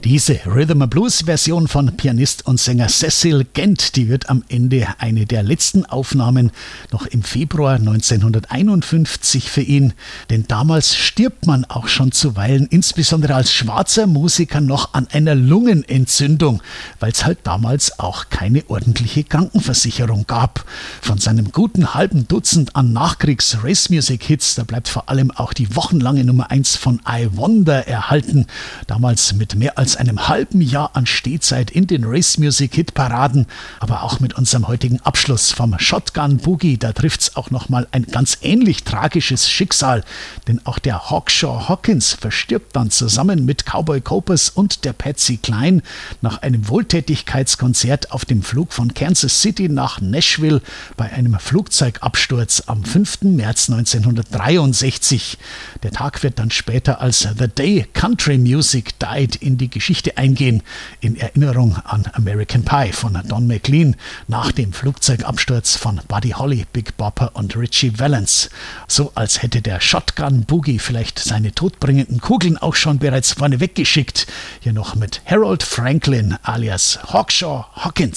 Diese Rhythm and Blues Version von Pianist und Sänger Cecil Gent, die wird am Ende eine der letzten Aufnahmen noch im Februar 1951 für ihn. Denn damals stirbt man auch schon zuweilen, insbesondere als schwarzer Musiker, noch an einer Lungenentzündung, weil es halt damals auch keine ordentliche Krankenversicherung gab. Von seinem guten halben Dutzend an Nachkriegs-Race-Music-Hits, da bleibt vor allem auch die wochenlange Nummer 1 von I Wonder erhalten. Damals mit mehr als einem halben Jahr an Stehzeit in den Race-Music-Hit-Paraden, aber auch mit unserem heutigen Abschluss vom Shotgun Boogie, da trifft's auch nochmal ein ganz ähnlich tragisches Schicksal, denn auch der Hawkshaw Hawkins verstirbt dann zusammen mit Cowboy Copas und der Patsy Cline nach einem Wohltätigkeitskonzert auf dem Flug von Kansas City nach Nashville bei einem Flugzeugabsturz am 5. März 1963. Der Tag wird dann später als The Day Country Music Died in die Geschichte eingehen, in Erinnerung an American Pie von Don McLean nach dem Flugzeugabsturz von Buddy Holly, Big Bopper und Ritchie Valens. So als hätte der Shotgun Boogie vielleicht seine todbringenden Kugeln auch schon bereits vorne weggeschickt. Hier noch mit Harold Franklin alias Hawkshaw Hawkins.